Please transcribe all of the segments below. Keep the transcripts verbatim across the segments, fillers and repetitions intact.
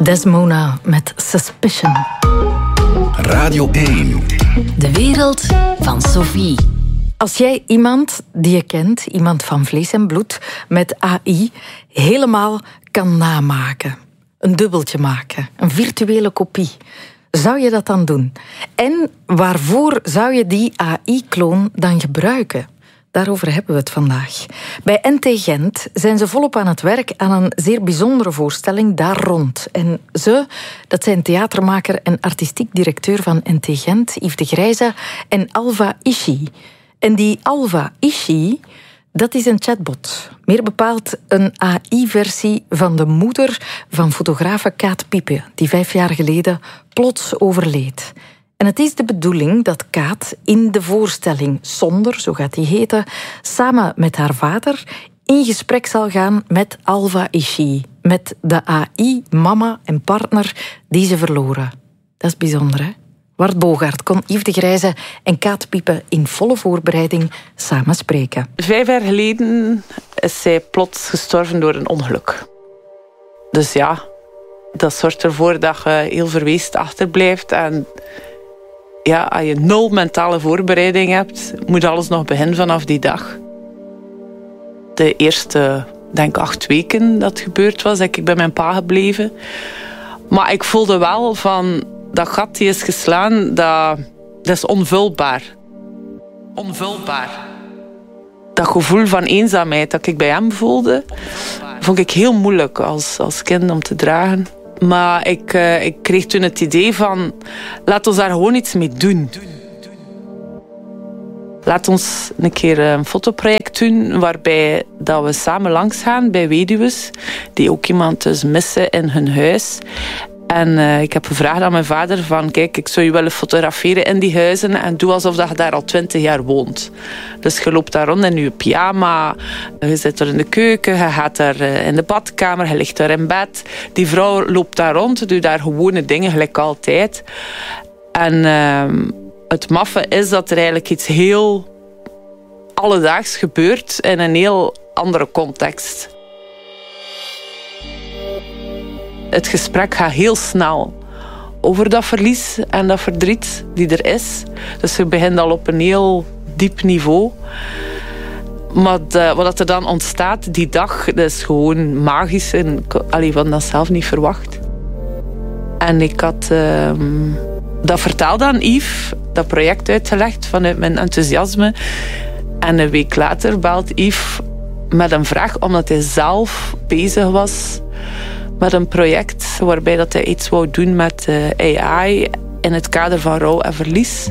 Desmona met Suspicion. Radio één. De wereld van Sophie. Als jij iemand die je kent, iemand van vlees en bloed, met A I helemaal kan namaken, een dubbeltje maken, een virtuele kopie, zou je dat dan doen? En waarvoor zou je die A I-kloon dan gebruiken? Daarover hebben we het vandaag. Bij N T Gent zijn ze volop aan het werk aan een zeer bijzondere voorstelling daar rond. En ze, dat zijn theatermaker en artistiek directeur van N T Gent, Yves de Grijze, en Alva Ishi. En die Alva Ishi, dat is een chatbot. Meer bepaald een A I-versie van de moeder van fotografe Kaat Piepe, die vijf jaar geleden plots overleed. En het is de bedoeling dat Kaat in de voorstelling Sonder, zo gaat die heten, samen met haar vader in gesprek zal gaan met Alva Ishi, met de A I-mama en partner die ze verloren. Dat is bijzonder, hè? Wart Bogaert kon Yves de Grijze en Kaat Piepe in volle voorbereiding samen spreken. Vijf jaar geleden is zij plots gestorven door een ongeluk. Dus ja, dat zorgt ervoor dat je heel verweest achterblijft. En ja, als je nul mentale voorbereiding hebt, moet alles nog beginnen vanaf die dag. De eerste, denk acht weken dat het gebeurd was, ik bij mijn pa gebleven. Maar ik voelde wel van, dat gat die is geslaan, dat, dat is onvulbaar. Onvulbaar. Dat gevoel van eenzaamheid dat ik bij hem voelde, vond ik heel moeilijk als, als kind om te dragen. Maar ik, uh, ik kreeg toen het idee van, laat ons daar gewoon iets mee doen. Laat ons een keer een fotoproject doen waarbij dat we samen langs gaan bij weduwen die ook iemand dus missen in hun huis. En uh, ik heb gevraagd aan mijn vader van, kijk, ik zou je willen fotograferen in die huizen en doe alsof dat je daar al twintig jaar woont. Dus je loopt daar rond in je pyjama, je zit er in de keuken, je gaat daar uh, in de badkamer, je ligt daar in bed. Die vrouw loopt daar rond, doet daar gewone dingen, gelijk altijd. En uh, het maffe is dat er eigenlijk iets heel alledaags gebeurt in een heel andere context. Het gesprek gaat heel snel over dat verlies en dat verdriet die er is. Dus je begint al op een heel diep niveau. Maar de, wat er dan ontstaat die dag, dat is gewoon magisch. En ik had dat zelf niet verwacht. En ik had uh, dat verteld aan Yves, dat project uitgelegd vanuit mijn enthousiasme. En een week later belt Yves met een vraag, omdat hij zelf bezig was met een project waarbij dat hij iets wou doen met A I in het kader van rouw en verlies.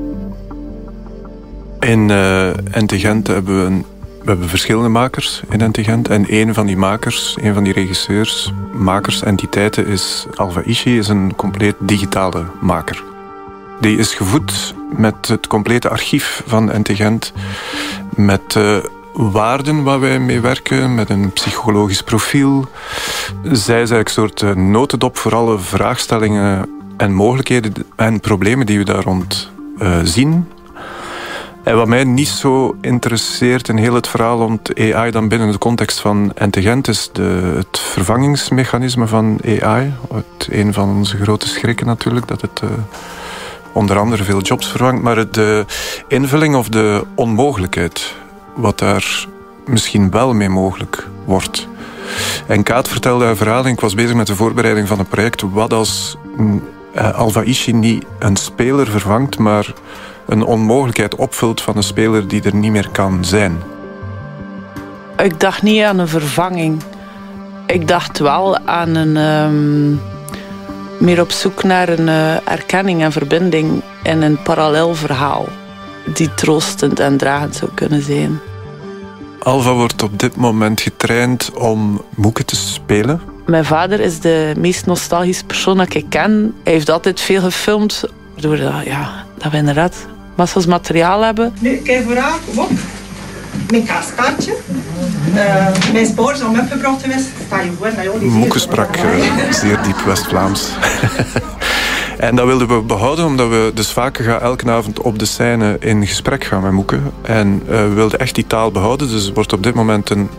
In uh, N T Gent hebben we, een, we hebben verschillende makers in N T Gent. En een van die makers, een van die regisseurs, makers, entiteiten is Alva Ishi, is een compleet digitale maker. Die is gevoed met het complete archief van N T Gent, met Uh, waarden waar wij mee werken, met een psychologisch profiel. Zij is eigenlijk een soort uh, notendop voor alle vraagstellingen en mogelijkheden en problemen die we daar rond uh, zien. En wat mij niet zo interesseert in heel het verhaal rond A I dan binnen de context van N T Gent is de, het vervangingsmechanisme van A I. Het, een van onze grote schrikken natuurlijk, dat het uh, onder andere veel jobs vervangt, maar de invulling of de onmogelijkheid, wat daar misschien wel mee mogelijk wordt. En Kaat vertelde haar verhaal en ik was bezig met de voorbereiding van een project. Wat als uh, Alva Ishi niet een speler vervangt, maar een onmogelijkheid opvult van een speler die er niet meer kan zijn? Ik dacht niet aan een vervanging. Ik dacht wel aan een Um, meer op zoek naar een uh, erkenning en verbinding in een parallel verhaal die troostend en dragend zou kunnen zijn. Alva wordt op dit moment getraind om moeken te spelen. Mijn vader is de meest nostalgische persoon dat ik ken. Hij heeft altijd veel gefilmd, waardoor dat, ja, dat we inderdaad massas materiaal hebben. Nu, kijk vooral, kom op. Mijn kaaskaartje. Uh, mijn spoor is al metgebracht geweest. Sta je gewoon bij jullie. Moeke sprak uh, zeer diep West-Vlaams. En dat wilden we behouden, omdat we dus vaker gaan elke avond op de scène in gesprek gaan met Moeke. En uh, we wilden echt die taal behouden. Dus er wordt op dit moment een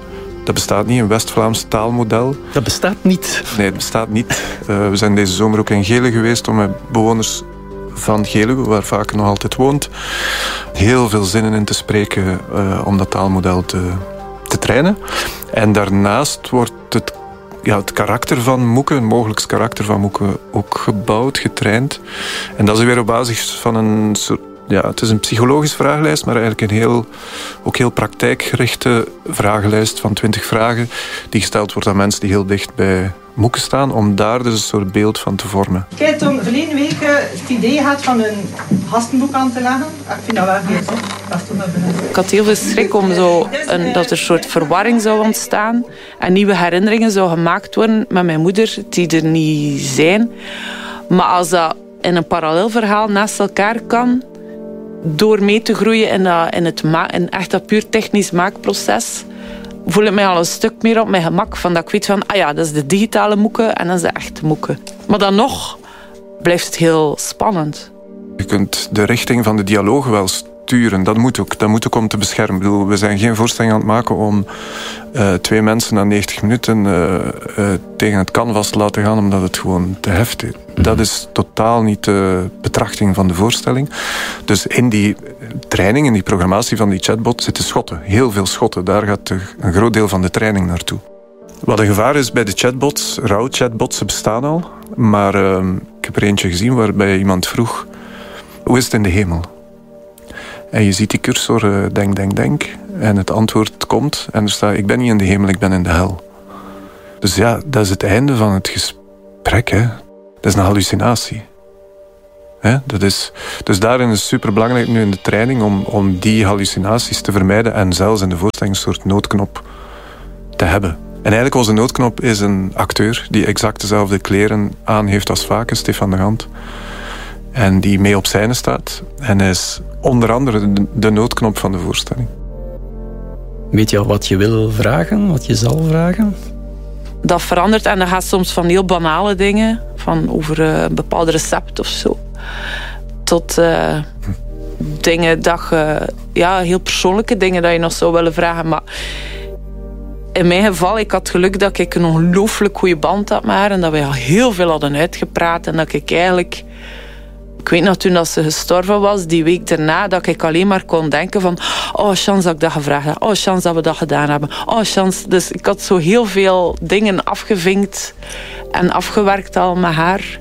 Dat bestaat niet, een West-Vlaams taalmodel. Dat bestaat niet? Nee, het bestaat niet. Uh, we zijn deze zomer ook in Geelen geweest om met bewoners van Geluwe, waar Vaken nog altijd woont, heel veel zinnen in te spreken uh, om dat taalmodel te, te trainen. En daarnaast wordt het, ja, het karakter van Moeke, een mogelijk karakter van Moeke, ook gebouwd, getraind. En dat is weer op basis van een soort... Ja, het is een psychologische vragenlijst, maar eigenlijk een heel, ook heel praktijkgerichte vragenlijst van twintig vragen die gesteld wordt aan mensen die heel dicht bij Moeke staan, om daar dus een soort beeld van te vormen. Ik heb toen verleden week het idee gehad van een gastenboek aan te leggen. Ik vind dat wel heel tof. Ik had heel veel schrik om zo een, dat er een soort verwarring zou ontstaan en nieuwe herinneringen zou gemaakt worden met mijn moeder die er niet zijn. Maar als dat in een parallel verhaal naast elkaar kan, door mee te groeien in, dat, in, het ma- in echt dat puur technisch maakproces, voel ik mij al een stuk meer op mijn gemak. Van dat ik weet van, ah ja, dat is de digitale Moeke en dat is de echte Moeke. Maar dan nog blijft het heel spannend. Je kunt de richting van de dialoog wel sturen. Dat moet ook. Dat moet ook om te beschermen. Ik bedoel, we zijn geen voorstelling aan het maken om uh, twee mensen na negentig minuten uh, uh, tegen het canvas te laten gaan, omdat het gewoon te heftig is. Mm-hmm. Dat is totaal niet de betrachting van de voorstelling. Dus in die training, in die programmatie van die chatbot zitten schotten. Heel veel schotten. Daar gaat de, een groot deel van de training naartoe. Wat een gevaar is bij de chatbots, rouwchatbots, ze bestaan al. Maar uh, ik heb er eentje gezien waarbij iemand vroeg, hoe is het in de hemel? En je ziet die cursor, uh, denk, denk, denk. En het antwoord komt en er staat, ik ben niet in de hemel, ik ben in de hel. Dus ja, dat is het einde van het gesprek. Hè. Dat is een hallucinatie. Hè? Dat is, dus daarin is het superbelangrijk nu in de training om, om die hallucinaties te vermijden en zelfs in de voorstelling een soort noodknop te hebben. En eigenlijk onze noodknop is een acteur die exact dezelfde kleren aan heeft als Vaken, Stefan de Gant. En die mee op scène staat. En hij is onder andere de, de noodknop van de voorstelling. Weet je al wat je wil vragen? Wat je zal vragen? Dat verandert en dat gaat soms van heel banale dingen, van over een bepaald recept of zo, tot uh, hm. dingen dat je, ja, heel persoonlijke dingen dat je nog zou willen vragen. Maar in mijn geval, ik had geluk dat ik een ongelooflijk goede band had met haar en dat wij al heel veel hadden uitgepraat en dat ik eigenlijk... Ik weet nog, toen dat ze gestorven was, die week daarna, dat ik alleen maar kon denken van, oh, chance dat ik dat gevraagd heb. Oh, chance dat we dat gedaan hebben. Oh, chance. Dus ik had zo heel veel dingen afgevinkt en afgewerkt al met haar.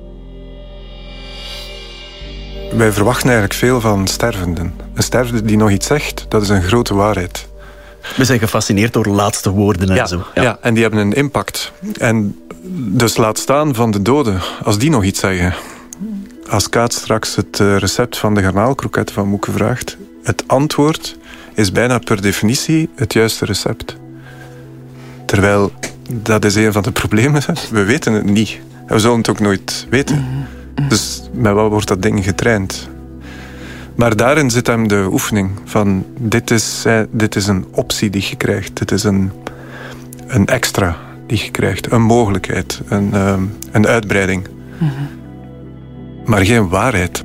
Wij verwachten eigenlijk veel van stervenden. Een stervende die nog iets zegt, dat is een grote waarheid. We zijn gefascineerd door laatste woorden en ja, zo. Ja. ja, en die hebben een impact. En dus laat staan van de doden, als die nog iets zeggen. Als Kaat straks het recept van de garnaalkroket van Moeke vraagt, het antwoord is bijna per definitie het juiste recept. Terwijl, dat is een van de problemen. We weten het niet. En we zullen het ook nooit weten. Dus met wat wordt dat ding getraind? Maar daarin zit hem de oefening van dit is, dit is een optie die je krijgt. Dit is een, een extra die je krijgt. Een mogelijkheid. Een, een uitbreiding. Mm-hmm. Maar geen waarheid.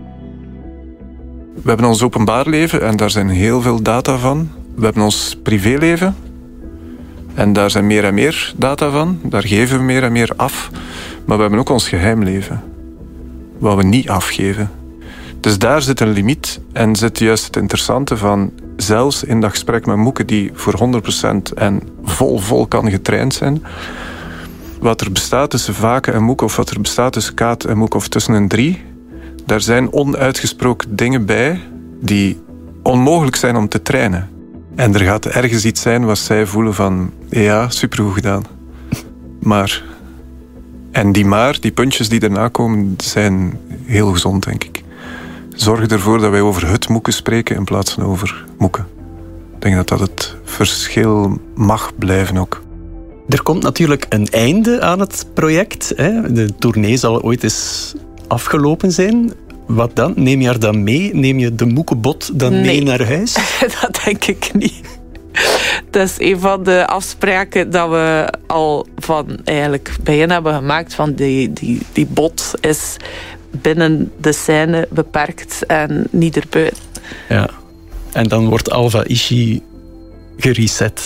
We hebben ons openbaar leven en daar zijn heel veel data van. We hebben ons privéleven en daar zijn meer en meer data van. Daar geven we meer en meer af. Maar we hebben ook ons geheimleven, wat we niet afgeven. Dus daar zit een limiet en zit juist het interessante van, zelfs in dat gesprek met Moeke, die voor honderd procent en vol, vol kan getraind zijn, wat er bestaat tussen Vaken en Moeke, of wat er bestaat tussen Kaat en Moeke, of tussen een drie, daar zijn onuitgesproken dingen bij die onmogelijk zijn om te trainen. En er gaat ergens iets zijn wat zij voelen van, ja, supergoed gedaan. Maar, en die maar, die puntjes die erna komen, zijn heel gezond, denk ik. Zorg ervoor dat wij over het Moeke spreken in plaats van over Moeke. Ik denk dat dat het verschil mag blijven ook. Er komt natuurlijk een einde aan het project. Hè? De tournee zal ooit eens afgelopen zijn. Wat dan? Neem je haar dan mee? Neem je de Moekebot dan nee. mee naar huis? Dat denk ik niet. Dat is een van de afspraken dat we al van eigenlijk begin hebben gemaakt. Van die, die, die bot is binnen de scène beperkt en niet erbuiten. Ja. En dan wordt Alva Ishi gereset.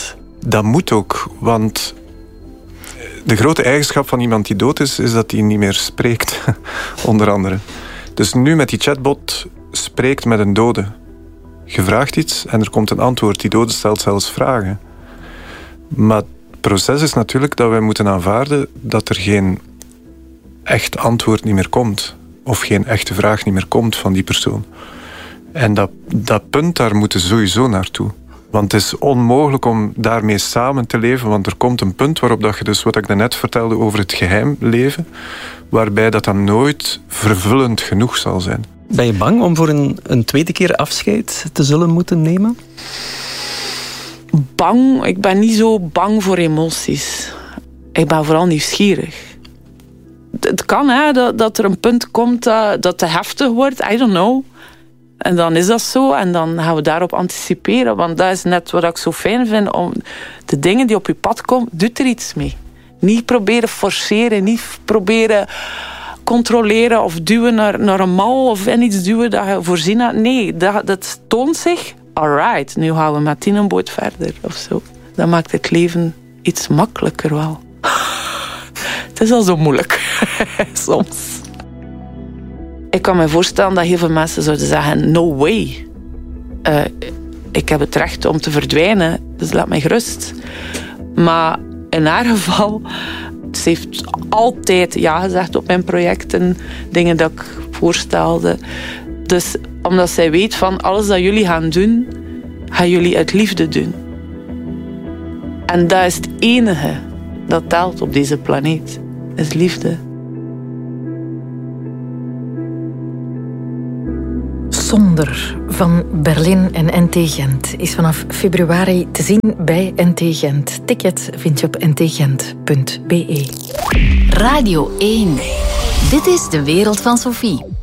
dat moet ook, want de grote eigenschap van iemand die dood is, is dat hij niet meer spreekt, onder andere. Dus nu met die chatbot spreekt met een dode. Je vraagt iets en er komt een antwoord. Die dode stelt zelfs vragen. Maar het proces is natuurlijk dat wij moeten aanvaarden dat er geen echt antwoord niet meer komt. Of geen echte vraag niet meer komt van die persoon. En dat, dat punt, daar moeten we sowieso naartoe. Want het is onmogelijk om daarmee samen te leven, want er komt een punt waarop dat je dus, wat ik daarnet vertelde over het geheim leven, waarbij dat dan nooit vervullend genoeg zal zijn. Ben je bang om voor een, een tweede keer afscheid te zullen moeten nemen? Bang? Ik ben niet zo bang voor emoties. Ik ben vooral nieuwsgierig. Het kan, hè, dat, dat er een punt komt dat, dat te heftig wordt. I don't know. En dan is dat zo. En dan gaan we daarop anticiperen. Want dat is net wat ik zo fijn vind. Om de dingen die op je pad komen, doe er iets mee. Niet proberen forceren. Niet proberen controleren of duwen naar, naar een mal. Of in iets duwen dat je voorzien hebt. Nee, dat, dat toont zich. Alright, nu gaan we met die een boot verder. Of zo. Dat maakt het leven iets makkelijker wel. Het is al zo moeilijk. Soms. Ik kan me voorstellen dat heel veel mensen zouden zeggen, no way. Uh, ik heb het recht om te verdwijnen, dus laat mij gerust. Maar in haar geval, ze heeft altijd ja gezegd op mijn projecten, dingen dat ik voorstelde. Dus omdat zij weet van alles dat jullie gaan doen, gaan jullie uit liefde doen. En dat is het enige dat telt op deze planeet, is liefde. Zonder van Berlin en N T Gent is vanaf februari te zien bij N T Gent. Ticket vind je op n t gent punt b e. Radio één. Dit is de wereld van Sophie.